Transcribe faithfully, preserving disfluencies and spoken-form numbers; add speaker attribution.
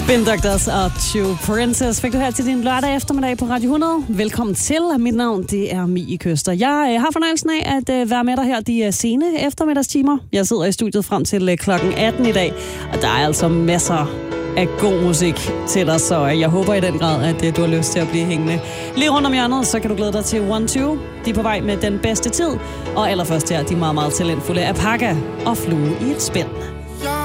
Speaker 1: Spin Doctors og True Princess fik du her til din lørdag eftermiddag på Radio hundrede. Velkommen til. Mit navn det er Mie Køster. Jeg øh, har fornøjelsen af at øh, være med dig her de øh, sene eftermiddagstimer. Jeg sidder i studiet frem til øh, klokken atten i dag, og der er altså masser af god musik til dig, så jeg håber i den grad, at øh, du har lyst til at blive hængende. Lige rundt om hjørnet, så kan du glæde dig til one two. De er på vej med den bedste tid, og allerførst her, de meget, meget talentfulde Apaka og Flue i et spænd.